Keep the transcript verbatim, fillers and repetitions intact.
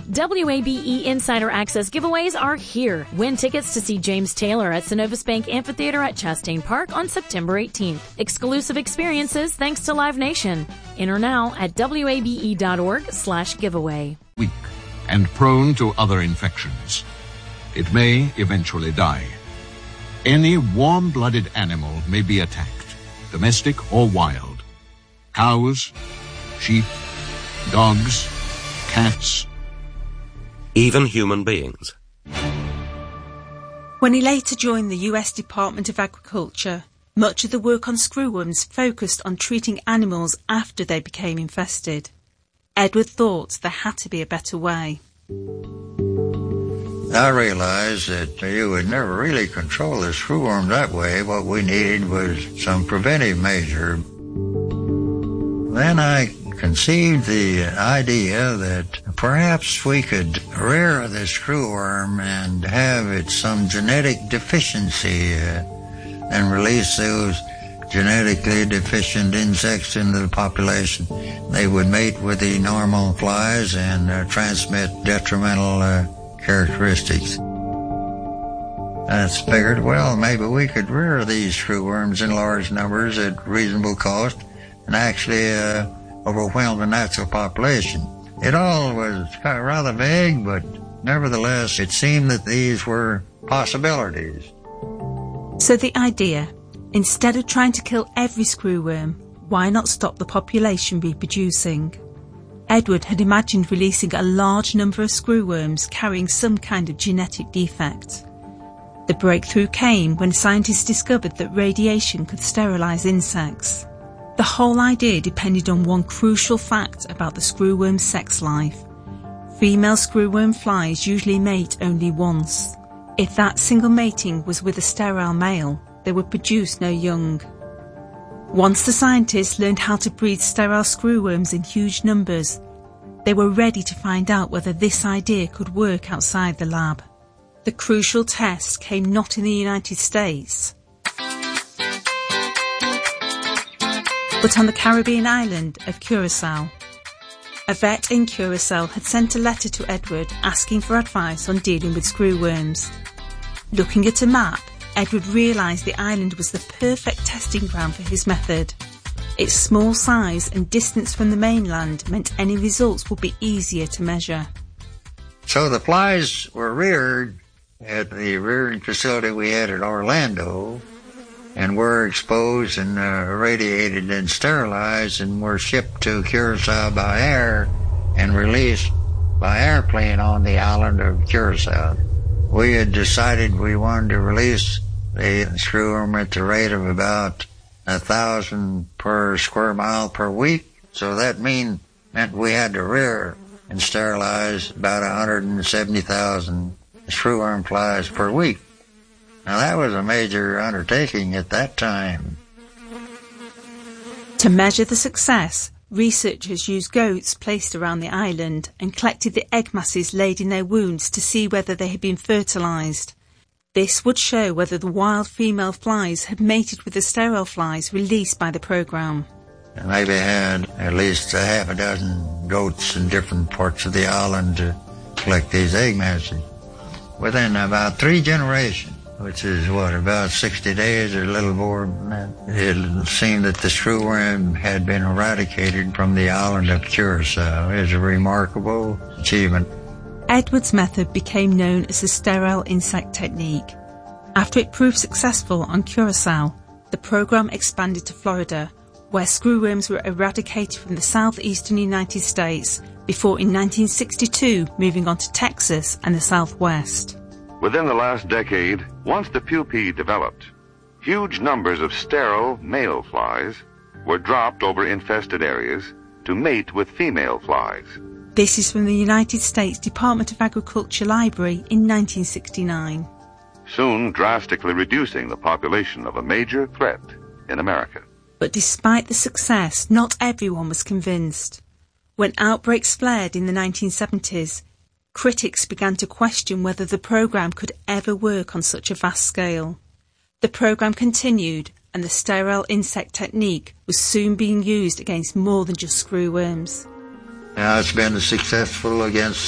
W A B E Insider Access giveaways are here. Win tickets to see James Taylor at Synovus Bank Amphitheater at Chastain Park on September eighteenth. Exclusive experiences thanks to Live Nation. Enter now at wabe.org slash giveaway. Weak and prone to other infections. It may eventually die. Any warm-blooded animal may be attacked, domestic or wild. Cows, sheep, dogs, cats, even human beings. When he later joined the U S Department of Agriculture, much of the work on screwworms focused on treating animals after they became infested. Edward thought there had to be a better way. I realized that you would never really control the screwworm that way. What we needed was some preventive measure. Then I conceived the idea that perhaps we could rear the screwworm and have it some genetic deficiency uh, and release those genetically deficient insects into the population. They would mate with the normal flies and uh, transmit detrimental uh, characteristics. I figured, well, maybe we could rear these screwworms in large numbers at reasonable cost and actually uh, overwhelm the natural population. It all was kind of rather vague, but nevertheless, it seemed that these were possibilities. So the idea, instead of trying to kill every screwworm, why not stop the population reproducing? Edward had imagined releasing a large number of screwworms carrying some kind of genetic defect. The breakthrough came when scientists discovered that radiation could sterilize insects. The whole idea depended on one crucial fact about the screwworm's sex life. Female screwworm flies usually mate only once. If that single mating was with a sterile male, they would produce no young. Once the scientists learned how to breed sterile screwworms in huge numbers, they were ready to find out whether this idea could work outside the lab. The crucial test came not in the United States, but on the Caribbean island of Curacao. A vet in Curacao had sent a letter to Edward asking for advice on dealing with screwworms. Looking at a map, Edward realised the island was the perfect testing ground for his method. Its small size and distance from the mainland meant any results would be easier to measure. So the flies were reared at the rearing facility we had at Orlando, and were exposed and uh, irradiated and sterilized and were shipped to Curacao by air and released by airplane on the island of Curacao. We had decided we wanted to release the screwworm at the rate of about a thousand per square mile per week, so that mean, meant we had to rear and sterilize about one hundred seventy thousand screwworm flies per week. Now that was a major undertaking at that time. To measure the success, researchers used goats placed around the island and collected the egg masses laid in their wounds to see whether they had been fertilised. This would show whether the wild female flies had mated with the sterile flies released by the programme. Maybe had at least a half a dozen goats in different parts of the island to collect these egg masses. Within about three generations, which is what, about sixty days or a little more than that, it seemed that the screwworm had been eradicated from the island of Curacao. It was a remarkable achievement. Edward's method became known as the sterile insect technique. After it proved successful on Curacao, the program expanded to Florida, where screwworms were eradicated from the southeastern United States, before in nineteen sixty-two moving on to Texas and the Southwest. Within the last decade, once the pupae developed, huge numbers of sterile male flies were dropped over infested areas to mate with female flies. This is from the United States Department of Agriculture Library in nineteen sixty-nine. Soon drastically reducing the population of a major threat in America. But despite the success, not everyone was convinced. When outbreaks flared in the nineteen seventies, critics began to question whether the programme could ever work on such a vast scale. The programme continued, and the sterile insect technique was soon being used against more than just screwworms. Now it's been successful against